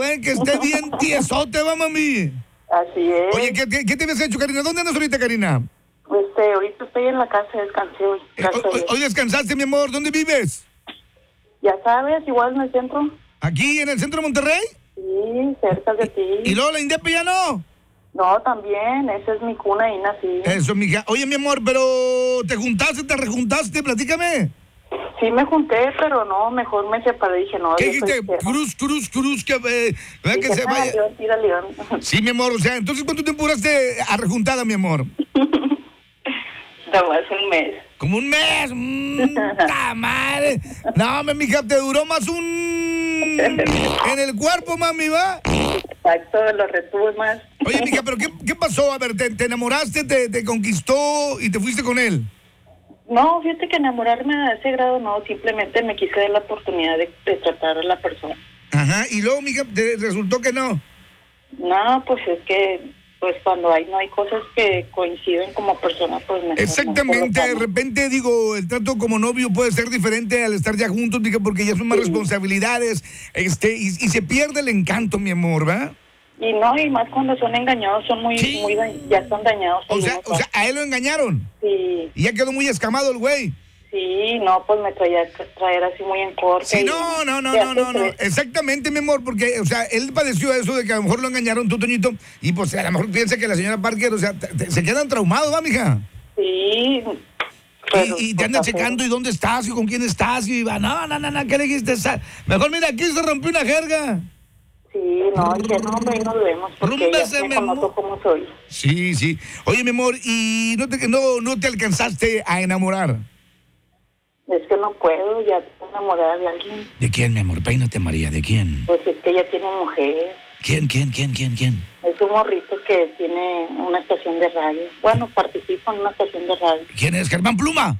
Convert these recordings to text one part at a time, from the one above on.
Que esté bien tiesote, va, mami. Así es. Oye, ¿qué te habías hecho, Karina? ¿Dónde andas ahorita, Karina? Ahorita estoy en la casa, descansé hoy. Gracias a Dios. Hoy descansaste, mi amor. ¿Dónde vives? Ya sabes, igual en el centro. ¿Aquí, en el centro de Monterrey? Sí, cerca de ti. ¿Y luego la Indepe ya no? No, también, esa es mi cuna, ahí nací. Eso, mija. Oye, mi amor, pero ¿te juntaste, te rejuntaste? Platícame. Sí me junté, pero no, mejor me separé. Dije, no, ¿Qué yo dijiste? soy Cruz, que Dije, se vaya. León, tira León. Sí, mi amor, o sea, entonces, ¿cuánto tiempo duraste arrejuntada, mi amor? Nada más un mes. Como un mes. ¡Ta madre! No, mija, te duró más en el cuerpo, mami, ¿va? Exacto, lo retuve más. Oye, mija, pero ¿qué pasó? A ver, ¿te enamoraste, te conquistó y te fuiste con él? No, fíjate que enamorarme a ese grado no, simplemente me quise dar la oportunidad de tratar a la persona. Ajá, y luego, mija, te resultó que no. No, pues es que pues cuando no hay cosas que coinciden como persona, pues mejor. Exactamente, de repente digo, el trato como novio puede ser diferente al estar ya juntos, mija, porque ya son más responsabilidades, y se pierde el encanto, mi amor, ¿va? Y no, y más cuando son engañados, son ya están dañados. O sea, a él lo engañaron. Sí. Y ya quedó muy escamado el güey. Sí, no, pues me traer así muy en corto. Sí, no. Exactamente, mi amor, porque, o sea, él padeció eso de que a lo mejor lo engañaron tú, Toñito, y pues a lo mejor piensa que la señora Parker, o sea, se quedan traumados, ¿va, mija? Sí. Y te andan checando, ¿y dónde estás? ¿Y con quién estás? Y va, no, ¿qué le dijiste? Mejor mira, aquí se rompió una jerga. Sí, no, que no, hombre, nos vemos, porque ya me conozco cómo soy. Sí. Oye, mi amor, ¿y no te alcanzaste a enamorar? Es que no puedo, ya estoy enamorada de alguien. ¿De quién, mi amor? Peínate, María, ¿de quién? Pues es que ella tiene mujer. ¿Quién? Es un morrito que tiene una estación de radio. Bueno, participa en una estación de radio. ¿Quién es? ¿Germán Pluma?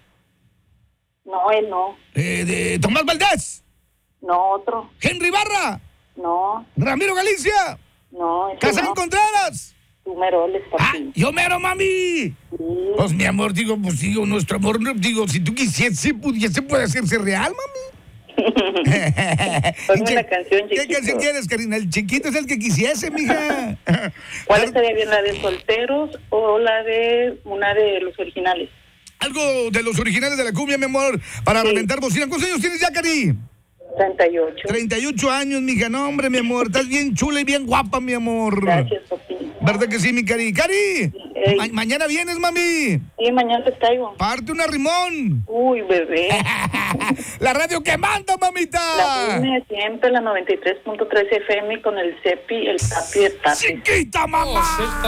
No, él no. ¿De Tomás Valdés? No, otro. ¿Henry Barra? No. ¿Ramiro Galicia? No. ¿Casán Contreras? Tú mero, él está aquí. ¡Yo mero, mami! Sí. Pues mi amor, digo, nuestro amor, digo, si tú quisiese, puede hacerse real, mami. Ponme la canción, Chiquito. ¿Qué canción quieres, Karina? El chiquito es el que quisiese, mija. ¿Cuál estaría bien, la de Solteros o una de los originales? Algo de los originales de la cumbia, mi amor, para reventar bocina. ¿Cuántos años tienes ya, Cari? 38. 38 años, mija. No, hombre, mi amor, estás bien chula y bien guapa, mi amor. Gracias, papi. ¿Verdad que sí, mi Cari? ¡Cari! Mañana vienes, mami. Sí, mañana te traigo. Parte una rimón. Uy, bebé. La radio que manda, mamita. La firme siempre, la 93.3 FM con el Cepi, el Tapi de Tapi. Chiquita, mamá.